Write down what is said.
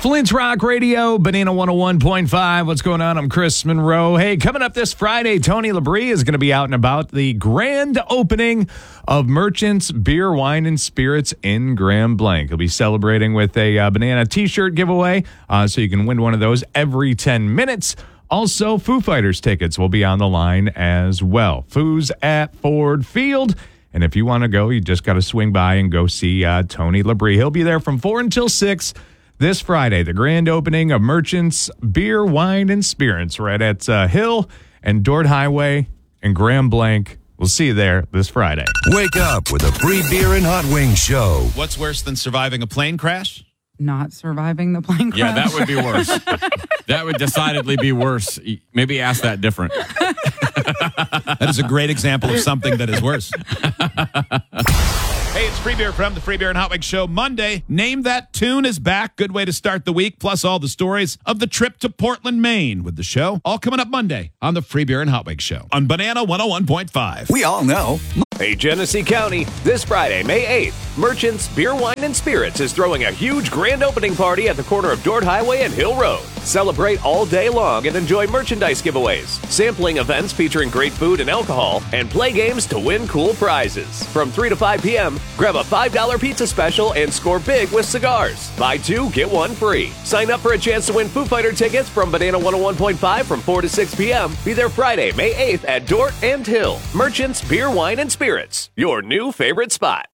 Flint's Rock Radio, Banana 101.5. What's going on? I'm Chris Monroe. Hey, coming up this Friday, Tony Labrie is going to be out and about the grand opening of Merchants Beer, Wine, and Spirits in Grand Blanc. He'll be celebrating with a banana t-shirt giveaway, so you can win one of those every 10 minutes. Also, Foo Fighters tickets will be on the line as well. Foo's at Ford Field. And if you want to go, you just got to swing by and go see Tony Labrie. He'll be there from 4 until 6 this Friday, the grand opening of Merchants Beer, Wine, and Spirits right at Hill and Dort Highway and Grand Blanc. We'll see you there this Friday. Wake up with a free beer and hot wings show. What's worse than surviving a plane crash? Not surviving the plane crash. Yeah, that would be worse. That would decidedly be worse. Maybe ask that different. That is a great example of something that is worse. Hey, it's Free Beer from the Free Beer and Hot Wings Show. Monday, Name That Tune is back. Good way to start the week, plus all the stories of the trip to Portland, Maine with the show. All coming up Monday on the Free Beer and Hot Wings Show on Banana 101.5. We all know. Hey, Genesee County, this Friday, May 8th, Merchants Beer, Wine, and Spirits is throwing a huge grand opening party at the corner of Dort Highway and Hill Road. Celebrate all day long and enjoy merchandise giveaways, sampling events featuring great food and alcohol, and play games to win cool prizes. From 3 to 5 p.m., grab a $5 pizza special and score big with cigars. Buy 2, get 1 free. Sign up for a chance to win Foo Fighter tickets from Banana 101.5 from 4 to 6 p.m. Be there Friday, May 8th at Dort and Hill. Merchants Beer, Wine, and Spirits, your new favorite spot.